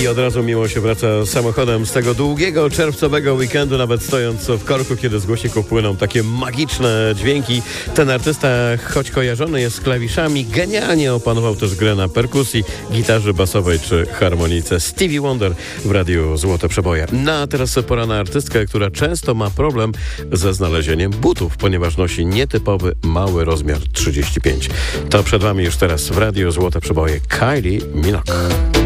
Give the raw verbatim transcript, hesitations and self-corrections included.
I od razu miło się wraca samochodem z tego długiego czerwcowego weekendu, nawet stojąc w korku, kiedy z głośników płyną takie magiczne dźwięki. Ten artysta, choć kojarzony jest z klawiszami, genialnie opanował też grę na perkusji, gitarze basowej czy harmonice. Stevie Wonder w Radiu Złote Przeboje. No a teraz pora na artystkę, która często ma problem ze znalezieniem butów, ponieważ nosi nietypowy, mały rozmiar trzydzieści pięć. To przed wami już teraz w Radiu Złote Przeboje Kylie Minogue.